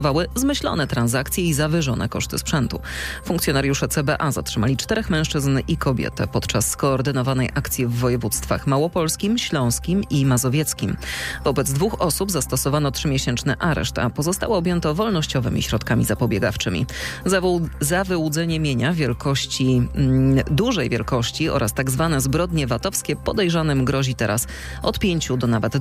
zmyślone transakcje i zawyżone koszty sprzętu. Funkcjonariusze CBA zatrzymali 4 mężczyzn i kobietę podczas skoordynowanej akcji w województwach małopolskim, śląskim i mazowieckim. Wobec 2 osób zastosowano 3-miesięczny areszt, a pozostałe objęto wolnościowymi środkami zapobiegawczymi. Za wyłudzenie mienia dużej wielkości oraz tak zwane zbrodnie VAT-owskie podejrzanym grozi teraz od 5 do nawet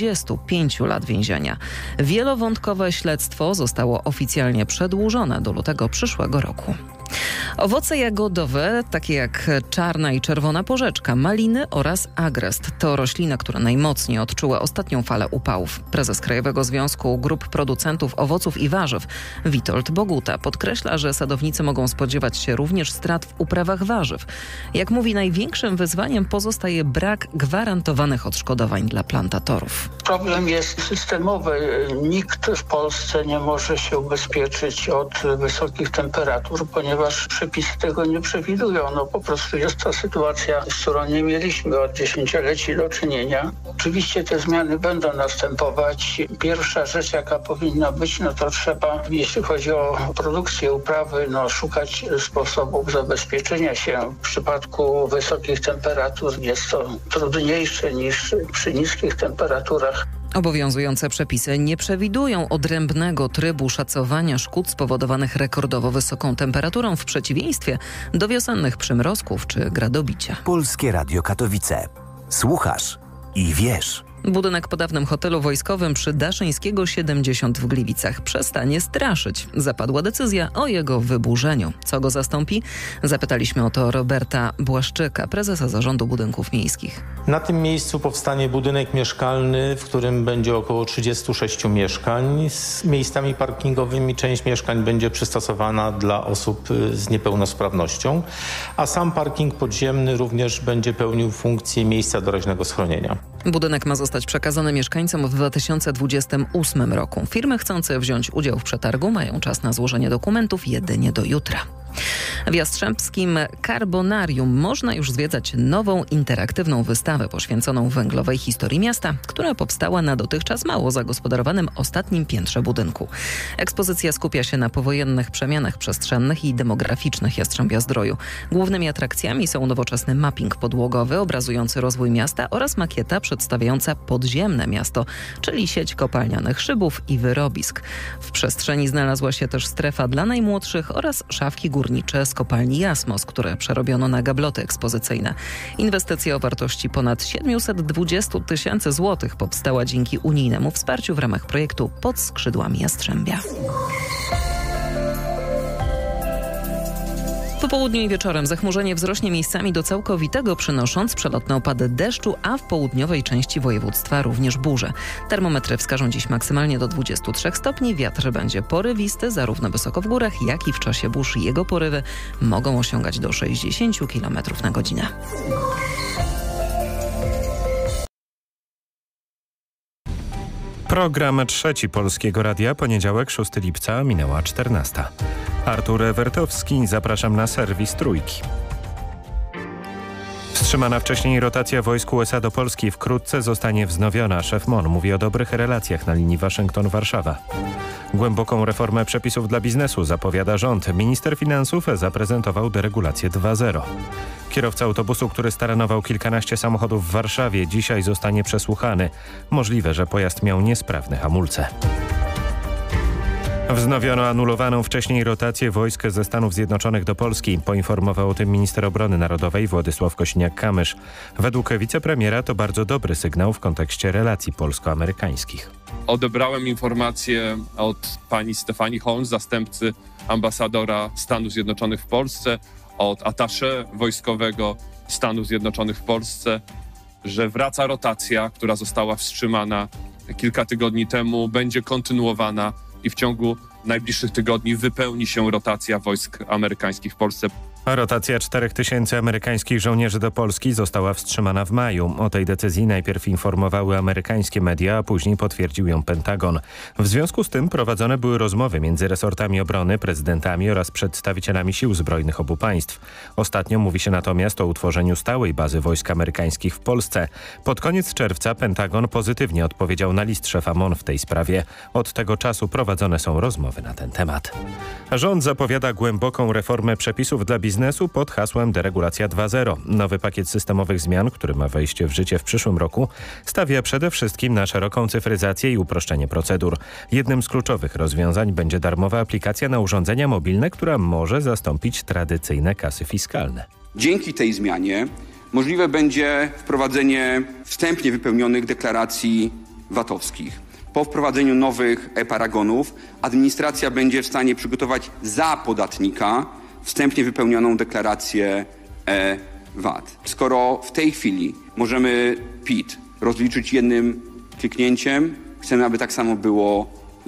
25 lat więzienia. Wielowątkowe śledztwo zostało oficjalnie przedłużone do lutego przyszłego roku. Owoce jagodowe, takie jak czarna i czerwona porzeczka, maliny oraz agrest, to rośliny, które najmocniej odczuły ostatnią falę upałów. Prezes Krajowego Związku Grup Producentów Owoców i Warzyw Witold Boguta podkreśla, że sadownicy mogą spodziewać się również strat w uprawach warzyw. Jak mówi, największym wyzwaniem pozostaje brak gwarantowanych odszkodowań dla plantatorów. Problem jest systemowy. Nikt w Polsce nie może się ubezpieczyć od wysokich temperatur, ponieważ przepisy tego nie przewidują. Po prostu jest to sytuacja, z którą nie mieliśmy od dziesięcioleci do czynienia. Oczywiście te zmiany będą następować. Pierwsza rzecz, jaka powinna być, to trzeba, jeśli chodzi o produkcję uprawy, szukać sposobów zabezpieczenia się. W przypadku wysokich temperatur jest to trudniejsze niż przy niskich temperaturach. Obowiązujące przepisy nie przewidują odrębnego trybu szacowania szkód spowodowanych rekordowo wysoką temperaturą w przeciwieństwie do wiosennych przymrozków czy gradobicia. Polskie Radio Katowice. Słuchasz i wiesz. Budynek po dawnym hotelu wojskowym przy Daszyńskiego 70 w Gliwicach przestanie straszyć. Zapadła decyzja o jego wyburzeniu. Co go zastąpi? Zapytaliśmy o to Roberta Błaszczyka, prezesa Zarządu Budynków Miejskich. Na tym miejscu powstanie budynek mieszkalny, w którym będzie około 36 mieszkań z miejscami parkingowymi. Część mieszkań będzie przystosowana dla osób z niepełnosprawnością, a sam parking podziemny również będzie pełnił funkcję miejsca doraźnego schronienia. Budynek ma zostać przekazany mieszkańcom w 2028 roku. Firmy chcące wziąć udział w przetargu mają czas na złożenie dokumentów jedynie do jutra. W Jastrzębskim Carbonarium można już zwiedzać nową interaktywną wystawę poświęconą węglowej historii miasta, która powstała na dotychczas mało zagospodarowanym ostatnim piętrze budynku. Ekspozycja skupia się na powojennych przemianach przestrzennych i demograficznych Jastrzębia-Zdroju. Głównymi atrakcjami są nowoczesny mapping podłogowy obrazujący rozwój miasta oraz makieta przedstawiająca podziemne miasto, czyli sieć kopalnianych szybów i wyrobisk. W przestrzeni znalazła się też strefa dla najmłodszych oraz szafki górnicze z kopalni Jasmos, które przerobiono na gabloty ekspozycyjne. Inwestycja o wartości ponad 720 000 złotych powstała dzięki unijnemu wsparciu w ramach projektu Pod skrzydłami Jastrzębia. Po południu i wieczorem zachmurzenie wzrośnie miejscami do całkowitego, przynosząc przelotne opady deszczu, a w południowej części województwa również burze. Termometry wskażą dziś maksymalnie do 23 stopni. Wiatr będzie porywisty zarówno wysoko w górach, jak i w czasie burz. Jego porywy mogą osiągać do 60 km na godzinę. Program trzeci Polskiego Radia, poniedziałek 6 lipca, minęła 14. Artur Ewertowski, zapraszam na serwis Trójki. Wstrzymana wcześniej rotacja wojsk USA do Polski wkrótce zostanie wznowiona. Szef MON mówi o dobrych relacjach na linii Waszyngton-Warszawa. Głęboką reformę przepisów dla biznesu zapowiada rząd. Minister finansów zaprezentował deregulację 2.0. Kierowca autobusu, który staranował kilkanaście samochodów w Warszawie, dzisiaj zostanie przesłuchany. Możliwe, że pojazd miał niesprawne hamulce. Wznowiono anulowaną wcześniej rotację wojsk ze Stanów Zjednoczonych do Polski. Poinformował o tym minister obrony narodowej Władysław Kosiniak-Kamysz. Według wicepremiera to bardzo dobry sygnał w kontekście relacji polsko-amerykańskich. Odebrałem informację od pani Stefanii Holmes, zastępcy ambasadora Stanów Zjednoczonych w Polsce, od attaché wojskowego Stanów Zjednoczonych w Polsce, że wraca rotacja, która została wstrzymana kilka tygodni temu, będzie kontynuowana i w ciągu najbliższych tygodni wypełni się rotacja wojsk amerykańskich w Polsce. Rotacja 4000 amerykańskich żołnierzy do Polski została wstrzymana w maju. O tej decyzji najpierw informowały amerykańskie media, a później potwierdził ją Pentagon. W związku z tym prowadzone były rozmowy między resortami obrony, prezydentami oraz przedstawicielami sił zbrojnych obu państw. Ostatnio mówi się natomiast o utworzeniu stałej bazy wojsk amerykańskich w Polsce. Pod koniec czerwca Pentagon pozytywnie odpowiedział na list szefa MON w tej sprawie. Od tego czasu prowadzone są rozmowy na ten temat. Rząd zapowiada głęboką reformę przepisów dla biznesu pod hasłem Deregulacja 2.0. Nowy pakiet systemowych zmian, który ma wejść w życie w przyszłym roku, stawia przede wszystkim na szeroką cyfryzację i uproszczenie procedur. Jednym z kluczowych rozwiązań będzie darmowa aplikacja na urządzenia mobilne, która może zastąpić tradycyjne kasy fiskalne. Dzięki tej zmianie możliwe będzie wprowadzenie wstępnie wypełnionych deklaracji VAT-owskich. Po wprowadzeniu nowych e-paragonów administracja będzie w stanie przygotować za podatnika wstępnie wypełnioną deklarację e-VAT. Skoro w tej chwili możemy PIT rozliczyć jednym kliknięciem, chcemy, aby tak samo było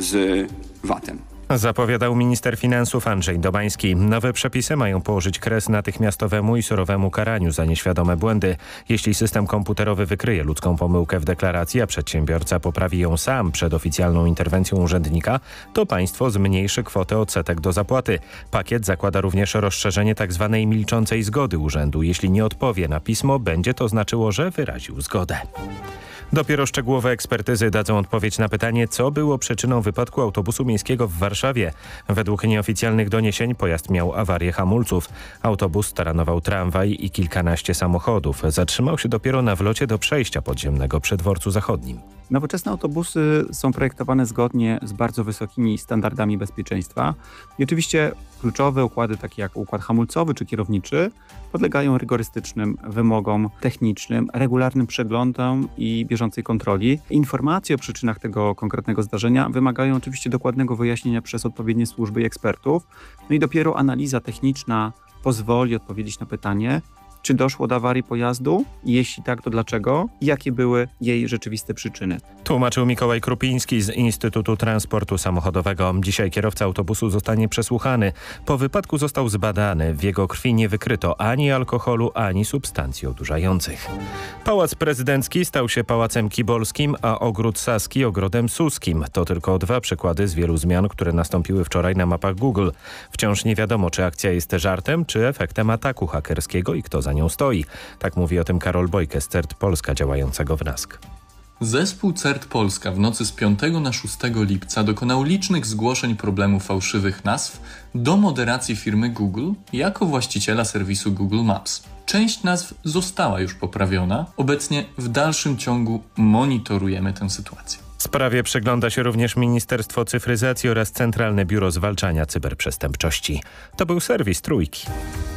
z VAT-em. Zapowiadał minister finansów Andrzej Domański. Nowe przepisy mają położyć kres natychmiastowemu i surowemu karaniu za nieświadome błędy. Jeśli system komputerowy wykryje ludzką pomyłkę w deklaracji, a przedsiębiorca poprawi ją sam przed oficjalną interwencją urzędnika, to państwo zmniejszy kwotę odsetek do zapłaty. Pakiet zakłada również rozszerzenie tzw. milczącej zgody urzędu. Jeśli nie odpowie na pismo, będzie to znaczyło, że wyraził zgodę. Dopiero szczegółowe ekspertyzy dadzą odpowiedź na pytanie, co było przyczyną wypadku autobusu miejskiego w Warszawie. Według nieoficjalnych doniesień pojazd miał awarię hamulców. Autobus taranował tramwaj i kilkanaście samochodów. Zatrzymał się dopiero na wlocie do przejścia podziemnego przy Dworcu Zachodnim. Nowoczesne autobusy są projektowane zgodnie z bardzo wysokimi standardami bezpieczeństwa. I oczywiście kluczowe układy, takie jak układ hamulcowy czy kierowniczy, podlegają rygorystycznym wymogom technicznym, regularnym przeglądom i bieżącej kontroli. Informacje o przyczynach tego konkretnego zdarzenia wymagają oczywiście dokładnego wyjaśnienia przez odpowiednie służby i ekspertów. No i dopiero analiza techniczna pozwoli odpowiedzieć na pytanie, czy doszło do awarii pojazdu? Jeśli tak, to dlaczego? I jakie były jej rzeczywiste przyczyny? Tłumaczył Mikołaj Krupiński z Instytutu Transportu Samochodowego. Dzisiaj kierowca autobusu zostanie przesłuchany. Po wypadku został zbadany. W jego krwi nie wykryto ani alkoholu, ani substancji odurzających. Pałac Prezydencki stał się Pałacem Kibolskim, a Ogród Saski Ogrodem Suskim. To tylko dwa przykłady z wielu zmian, które nastąpiły wczoraj na mapach Google. Wciąż nie wiadomo, czy akcja jest żartem, czy efektem ataku hakerskiego i kto za nią stoi. Tak mówi o tym Karol Bojke z CERT Polska działającego w NASK. Zespół CERT Polska w nocy z 5 na 6 lipca dokonał licznych zgłoszeń problemu fałszywych nazw do moderacji firmy Google jako właściciela serwisu Google Maps. Część nazw została już poprawiona. Obecnie w dalszym ciągu monitorujemy tę sytuację. Sprawie przygląda się również Ministerstwo Cyfryzacji oraz Centralne Biuro Zwalczania Cyberprzestępczości. To był serwis Trójki.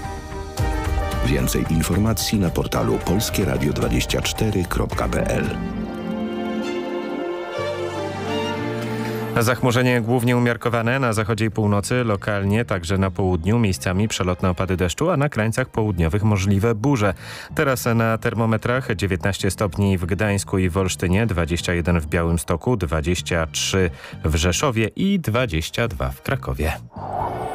Więcej informacji na portalu polskieradio24.pl. Zachmurzenie głównie umiarkowane na zachodzie i północy, lokalnie także na południu, miejscami przelotne opady deszczu, a na krańcach południowych możliwe burze. Teraz na termometrach 19 stopni w Gdańsku i w Olsztynie, 21 w Białymstoku, 23 w Rzeszowie i 22 w Krakowie.